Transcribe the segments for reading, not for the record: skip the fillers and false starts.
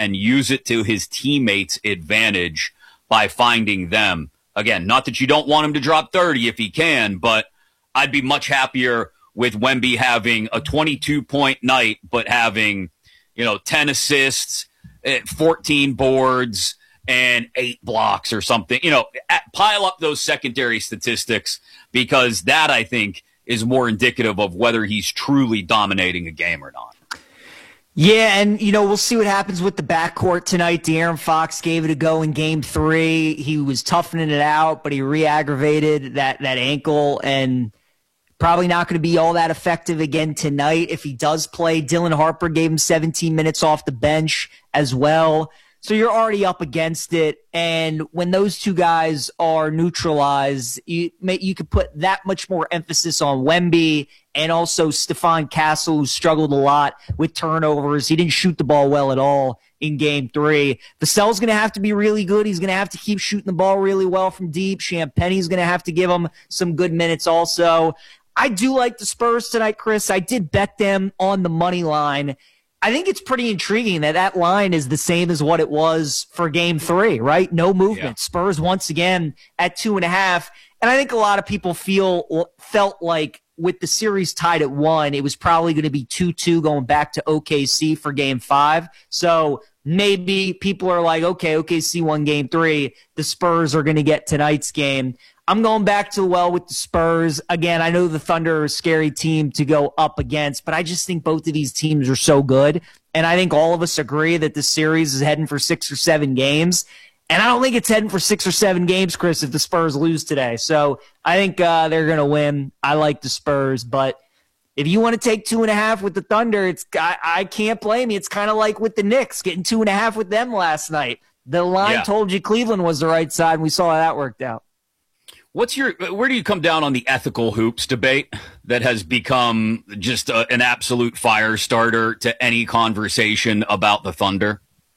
and use it to his teammates' advantage by finding them. Again, not that you don't want him to drop 30 if he can, but I'd be much happier with Wemby having a 22-point night, but having, 10 assists, 14 boards, and 8 blocks or something. Pile up those secondary statistics, because that, I think, is more indicative of whether he's truly dominating a game or not. Yeah, and, we'll see what happens with the backcourt tonight. De'Aaron Fox gave it a go in Game 3. He was toughening it out, but he re-aggravated that ankle, and probably not going to be all that effective again tonight if he does play. Dylan Harper gave him 17 minutes off the bench as well. So you're already up against it, and when those two guys are neutralized, you could put that much more emphasis on Wemby and also Stephon Castle, who struggled a lot with turnovers. He didn't shoot the ball well at all in Game 3. Vassell's going to have to be really good. He's going to have to keep shooting the ball really well from deep. Champagne's going to have to give him some good minutes also. I do like the Spurs tonight, Chris. I did bet them on the money line. I think it's pretty intriguing that line is the same as what it was for Game 3, right? No movement. Yeah. Spurs once again at 2.5. And I think a lot of people felt like with the series tied at 1, it was probably going to be 2-2 going back to OKC for Game 5. So maybe people are like, okay, OKC won Game 3. The Spurs are going to get tonight's game. I'm going back to the well with the Spurs. Again, I know the Thunder are a scary team to go up against, but I just think both of these teams are so good. And I think all of us agree that the series is heading for 6 or 7 games. And I don't think it's heading for 6 or 7 games, Chris, if the Spurs lose today. So I think they're going to win. I like the Spurs. But if you want to take 2.5 with the Thunder, I can't blame you. It's kind of like with the Knicks, getting 2.5 with them last night. The line told you Cleveland was the right side, and we saw how that worked out. Where do you come down on the ethical hoops debate that has become just an absolute fire starter to any conversation about the Thunder?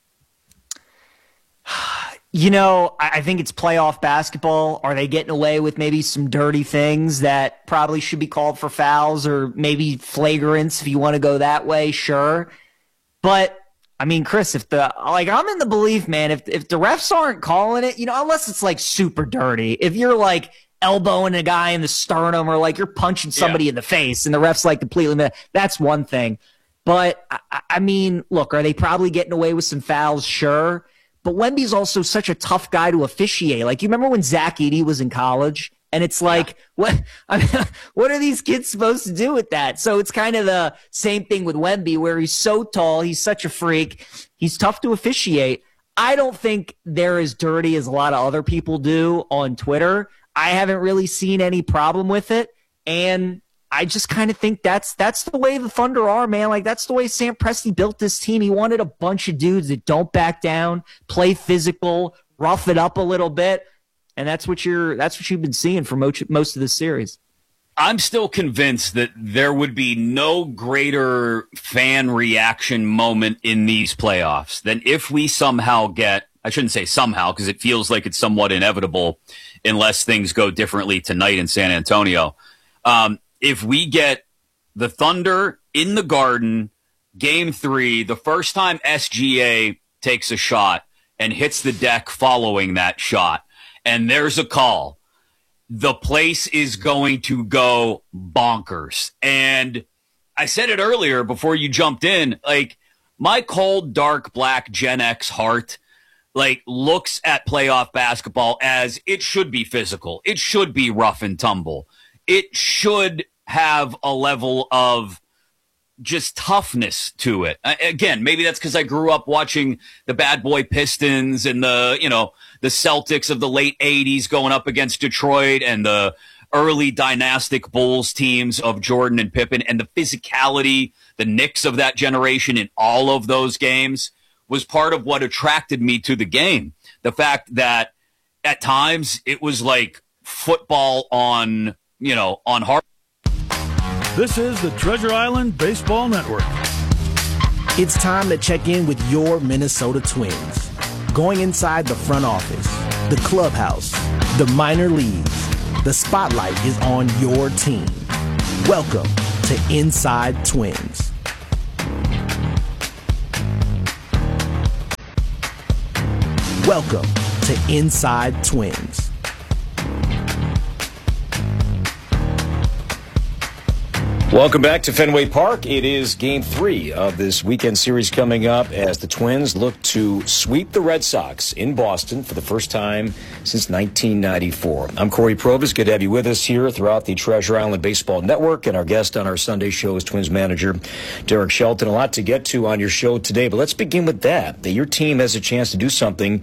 I think it's playoff basketball. Are they getting away with maybe some dirty things that probably should be called for fouls, or maybe flagrants if you want to go that way? Sure. But I mean, Chris, I'm in the belief, man, if the refs aren't calling it, unless it's like super dirty, if you're like elbowing a guy in the sternum or like you're punching somebody in the face and the ref's like completely, that's one thing. But I mean, look, are they probably getting away with some fouls? Sure. But Wemby's also such a tough guy to officiate. Like, you remember when Zach Edey was in college? And it's like, what are these kids supposed to do with that? So it's kind of the same thing with Wemby, where he's so tall, he's such a freak, he's tough to officiate. I don't think they're as dirty as a lot of other people do on Twitter. I haven't really seen any problem with it. And I just kind of think that's the way the Thunder are, man. Like, that's the way Sam Presti built this team. He wanted a bunch of dudes that don't back down, play physical, rough it up a little bit. And that's what you've been seeing for most of the series. I'm still convinced that there would be no greater fan reaction moment in these playoffs than if we somehow get, I shouldn't say somehow, because it feels like it's somewhat inevitable unless things go differently tonight in San Antonio. If we get the Thunder in the Garden, Game 3, the first time SGA takes a shot and hits the deck following that shot, and there's a call, the place is going to go bonkers. And I said it earlier before you jumped in, like, my cold, dark, black Gen X heart, like, looks at playoff basketball as it should be physical. It should be rough and tumble. It should have a level of just toughness to it. Again, maybe that's because I grew up watching the Bad Boy Pistons and the Celtics of the late 80s going up against Detroit and the early dynastic Bulls teams of Jordan and Pippen, and the physicality, the Knicks of that generation in all of those games was part of what attracted me to the game. The fact that at times it was like football on hard. This is the Treasure Island Baseball Network. It's time to check in with your Minnesota Twins. Going inside the front office, the clubhouse, the minor leagues, the spotlight is on your team. Welcome to Inside Twins. Welcome to Inside Twins. Welcome back to Fenway Park. It is Game 3 of this weekend series coming up as the Twins look to sweep the Red Sox in Boston for the first time since 1994. I'm Corey Provis. Good to have you with us here throughout the Treasure Island Baseball Network. And our guest on our Sunday show is Twins manager Derek Shelton. A lot to get to on your show today, but let's begin with that your team has a chance to do something